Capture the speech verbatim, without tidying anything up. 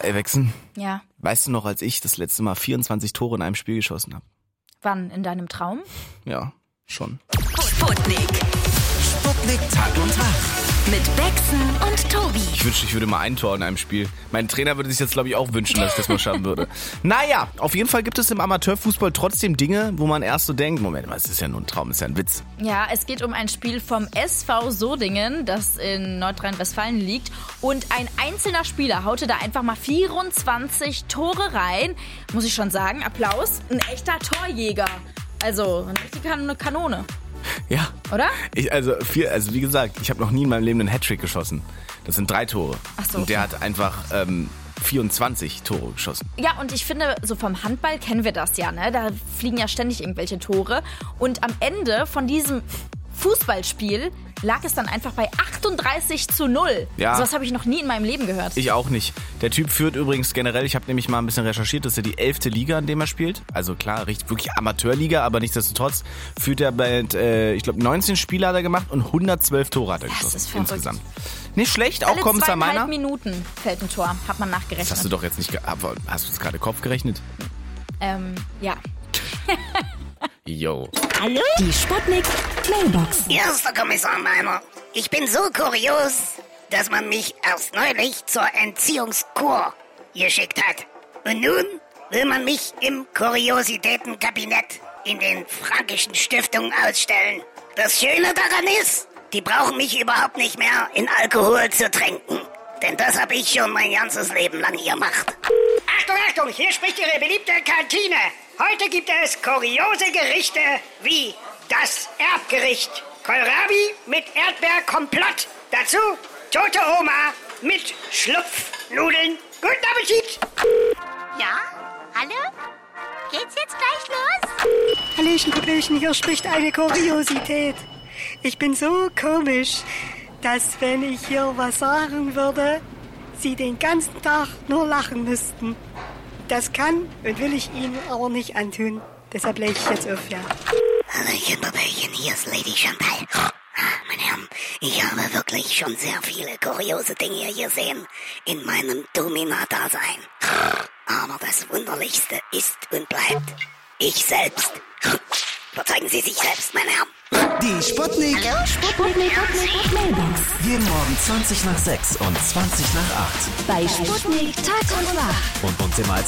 Ey, Wechsen. Ja. Weißt du noch, als ich das letzte Mal vierundzwanzig Tore in einem Spiel geschossen habe? Wann? In deinem Traum? Ja, schon. Sputnik. Sputnik Tag und Tag. Mit Bexen und Tobi. Ich wünschte, ich würde mal ein Tor in einem Spiel. Mein Trainer würde sich jetzt, glaube ich, auch wünschen, dass ich das mal schaffen würde. Naja, auf jeden Fall gibt es im Amateurfußball trotzdem Dinge, wo man erst so denkt, Moment mal, es ist ja nur ein Traum, es ist ja ein Witz. Ja, es geht um ein Spiel vom S V Sodingen, das in Nordrhein-Westfalen liegt. Und ein einzelner Spieler haute da einfach mal vierundzwanzig Tore rein. Muss ich schon sagen, Applaus, ein echter Torjäger. Also, eine richtige Kanone. Ja. Oder? Ich, also, viel, also wie gesagt, ich habe noch nie in meinem Leben einen Hattrick geschossen. Das sind drei Tore. Ach so, und der okay. hat einfach ähm, vierundzwanzig Tore geschossen. Ja, und ich finde, so vom Handball kennen wir das ja, ne? Da fliegen ja ständig irgendwelche Tore. Und am Ende von diesem Fußballspiel lag es dann einfach bei achtunddreißig zu null. Ja. So was habe ich noch nie in meinem Leben gehört. Ich auch nicht. Der Typ führt übrigens generell, ich habe nämlich mal ein bisschen recherchiert, das ist ja die elfte Liga, in dem er spielt. Also klar, richtig, wirklich Amateurliga, aber nichtsdestotrotz führt er bei, äh, ich glaube, neunzehn Spiele hat er gemacht und hundertzwölf Tore hat er Das geschossen ist verrückt. insgesamt. Nicht schlecht, auch Alle Kommissar Meiner. zweieinhalb Minuten fällt ein Tor, hat man nachgerechnet. Das hast du doch jetzt nicht, ge- aber hast du das gerade Kopf gerechnet? Ähm, ja. Yo. Hallo? Die Sputnik Mailbox. Erster Kommissar Meiner, ich bin so kurios, dass man mich erst neulich zur Entziehungskur geschickt hat. Und nun will man mich im Kuriositätenkabinett in den Frankischen Stiftungen ausstellen. Das Schöne daran ist, die brauchen mich überhaupt nicht mehr in Alkohol zu tränken. Denn das habe ich schon mein ganzes Leben lang gemacht. Achtung, Achtung, hier spricht Ihre beliebte Kantine. Heute gibt es kuriose Gerichte wie das Erbgericht. Kohlrabi mit Erdbeerkomplott. Dazu tote Oma mit Schlupfnudeln. Guten Appetit! Ja? Hallo? Geht's jetzt gleich los? Hallöchen, Hallöchen, hier spricht eine Kuriosität. Ich bin so komisch, dass wenn ich hier was sagen würde, Sie den ganzen Tag nur lachen müssten. Das kann und will ich Ihnen aber nicht antun. Deshalb lege ich jetzt auf, ja. Hallöchen, Popöchen, hier ist Lady Chantal. Meine Herren, ich habe wirklich schon sehr viele kuriose Dinge gesehen in meinem Domina-Dasein. Aber das Wunderlichste ist und bleibt ich selbst. Verzeihen Sie sich selbst, meine Herren. Die Sputnik. Hallo? Sputnik Mailbox. Jeden Morgen zwanzig nach sechs und zwanzig nach acht. Bei Sputnik Tag und Nacht. Und uns immer als